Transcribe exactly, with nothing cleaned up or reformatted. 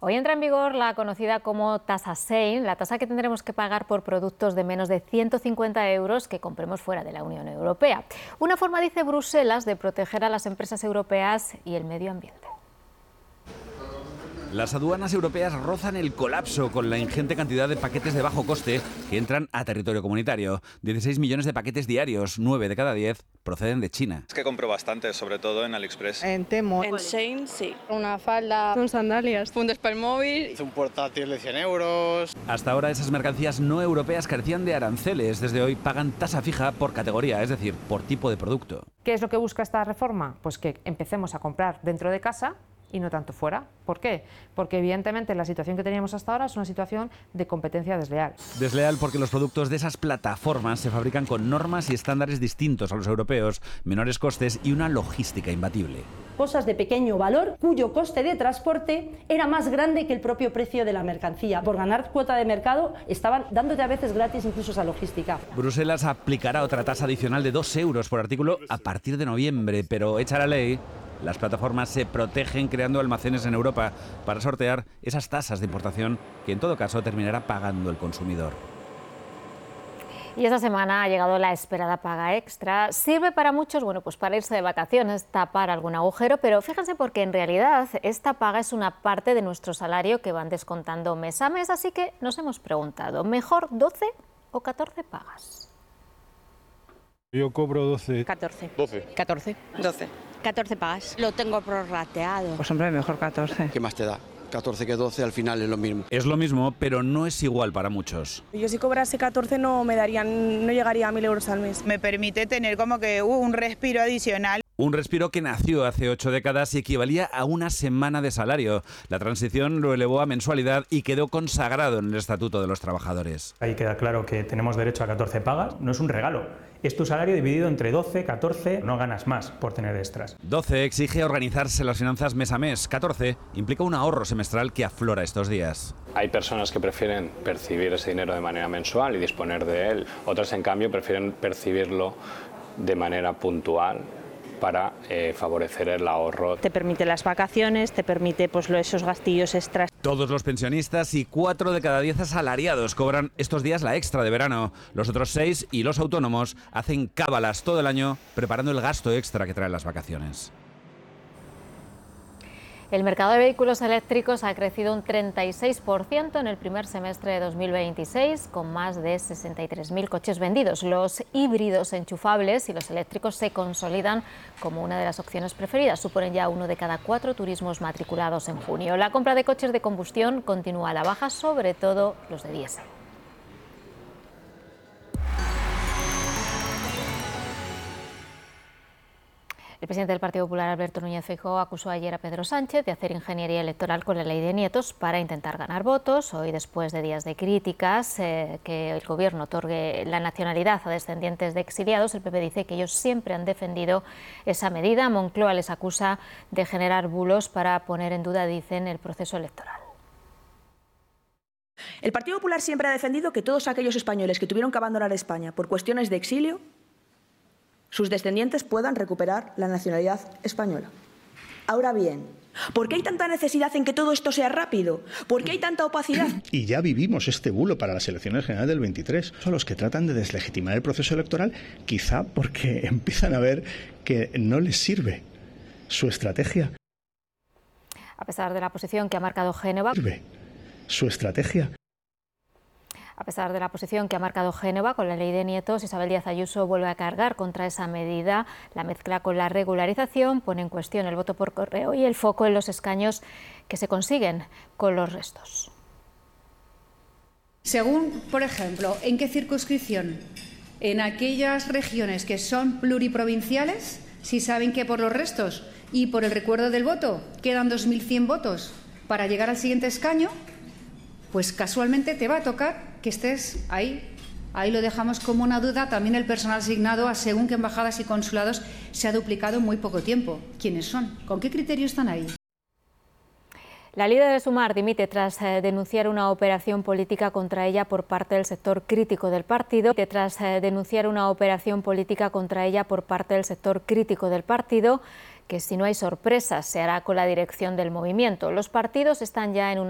Hoy entra en vigor la conocida como tasa Sein, la tasa que tendremos que pagar por productos de menos de ciento cincuenta euros que compremos fuera de la Unión Europea. Una forma, dice Bruselas, de proteger a las empresas europeas y el medio ambiente. Las aduanas europeas rozan el colapso con la ingente cantidad de paquetes de bajo coste que entran a territorio comunitario. dieciséis millones de paquetes diarios, nueve de cada diez proceden de China. Es que compro bastante, sobre todo en AliExpress. En Temu. En Shein, sí. Una falda. Son sandalias. Fundas para el móvil. Un portátil de cien euros. Hasta ahora esas mercancías no europeas carecían de aranceles. Desde hoy pagan tasa fija por categoría, es decir, por tipo de producto. ¿Qué es lo que busca esta reforma? Pues que empecemos a comprar dentro de casa y no tanto fuera. ¿Por qué? Porque evidentemente la situación que teníamos hasta ahora es una situación de competencia desleal. Desleal porque los productos de esas plataformas se fabrican con normas y estándares distintos a los europeos, menores costes y una logística imbatible. Cosas de pequeño valor cuyo coste de transporte era más grande que el propio precio de la mercancía. Por ganar cuota de mercado estaban dándote a veces gratis incluso esa logística. Bruselas aplicará otra tasa adicional de dos euros por artículo a partir de noviembre, pero hecha la ley, las plataformas se protegen creando almacenes en Europa para sortear esas tasas de importación que en todo caso terminará pagando el consumidor. Y esta semana ha llegado la esperada paga extra. Sirve para muchos, bueno, pues para irse de vacaciones, tapar algún agujero, pero fíjense porque en realidad esta paga es una parte de nuestro salario que van descontando mes a mes, así que nos hemos preguntado, ¿mejor doce o catorce pagas? Yo cobro doce. catorce. doce. catorce. doce. catorce pagas. Lo tengo prorrateado. Pues hombre, mejor catorce. ¿Qué más te da? catorce que doce, al final es lo mismo. Es lo mismo, pero no es igual para muchos. Yo si cobrase catorce no me darían, no llegaría a mil euros al mes. Me permite tener como que uh, un respiro adicional. Un respiro que nació hace ocho décadas y equivalía a una semana de salario. La transición lo elevó a mensualidad y quedó consagrado en el Estatuto de los Trabajadores. Ahí queda claro que tenemos derecho a catorce pagas, no es un regalo. Es tu salario dividido entre doce, catorce, no ganas más por tener extras. doce exige organizarse las finanzas mes a mes. catorce implica un ahorro semestral que aflora estos días. Hay personas que prefieren percibir ese dinero de manera mensual y disponer de él. Otras, en cambio, prefieren percibirlo de manera puntual para eh, favorecer el ahorro. Te permite las vacaciones, te permite pues, esos gastillos extras. Todos los pensionistas y cuatro de cada diez asalariados cobran estos días la extra de verano. Los otros seis y los autónomos hacen cábalas todo el año preparando el gasto extra que traen las vacaciones. El mercado de vehículos eléctricos ha crecido un treinta y seis por ciento en el primer semestre de dos mil veintiséis, con más de sesenta y tres mil coches vendidos. Los híbridos enchufables y los eléctricos se consolidan como una de las opciones preferidas. Suponen ya uno de cada cuatro turismos matriculados en junio. La compra de coches de combustión continúa a la baja, sobre todo los de diésel. El presidente del Partido Popular, Alberto Núñez Feijóo, acusó ayer a Pedro Sánchez de hacer ingeniería electoral con la ley de nietos para intentar ganar votos. Hoy, después de días de críticas, eh, que el Gobierno otorgue la nacionalidad a descendientes de exiliados, el P P dice que ellos siempre han defendido esa medida. Moncloa les acusa de generar bulos para poner en duda, dicen, el proceso electoral. El Partido Popular siempre ha defendido que todos aquellos españoles que tuvieron que abandonar España por cuestiones de exilio, sus descendientes puedan recuperar la nacionalidad española. Ahora bien, ¿por qué hay tanta necesidad en que todo esto sea rápido? ¿Por qué hay tanta opacidad? Y ya vivimos este bulo para las elecciones generales del veintitrés. Son los que tratan de deslegitimar el proceso electoral, quizá porque empiezan a ver que no les sirve su estrategia. A pesar de la posición que ha marcado Génova, Sirve su estrategia. A pesar de la posición que ha marcado Génova con la ley de nietos, Isabel Díaz Ayuso vuelve a cargar contra esa medida. La mezcla con la regularización pone en cuestión el voto por correo y el foco en los escaños que se consiguen con los restos. Según, por ejemplo, en qué circunscripción, en aquellas regiones que son pluriprovinciales, si saben que por los restos y por el recuerdo del voto quedan dos mil cien votos para llegar al siguiente escaño, pues casualmente te va a tocar que estés ahí. Ahí lo dejamos como una duda. También el personal asignado a según qué embajadas y consulados se ha duplicado en muy poco tiempo. ¿Quiénes son? ¿Con qué criterio están ahí? La líder de Sumar dimite tras eh, denunciar una operación política contra ella por parte del sector crítico del partido. Tras eh, denunciar una operación política contra ella por parte del sector crítico del partido, que si no hay sorpresas se hará con la dirección del movimiento. Los partidos están ya en una